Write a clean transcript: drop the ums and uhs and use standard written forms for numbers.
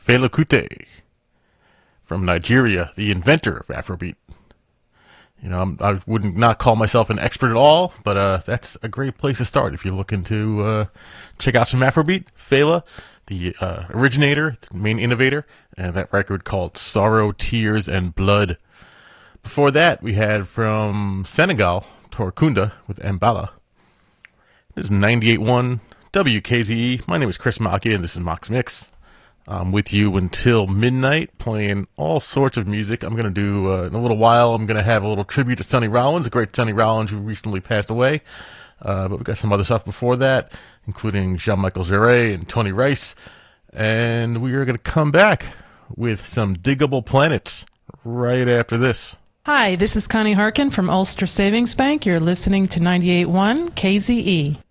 Fela Kuti from Nigeria, the inventor of Afrobeat. You know, I wouldn't not call myself an expert at all, but that's a great place to start if you're looking to check out some Afrobeat. Fela, the originator, the main innovator, and that record called Sorrow, Tears, and Blood. Before that, we had from Senegal, Torkunda with Mbala. This is 98.1 WKZE. My name is Chris Macchia, and this is Mox Mix. I'm with you until midnight, playing all sorts of music. I'm going to do, in a little while, I'm going to have a little tribute to Sonny Rollins, the great Sonny Rollins who recently passed away. But we've got some other stuff before that, including Jean-Michel Jarre and Tony Rice. And we are going to come back with some Diggable Planets right after this. Hi, this is Connie Harkin from Ulster Savings Bank. You're listening to 98.1 KZE.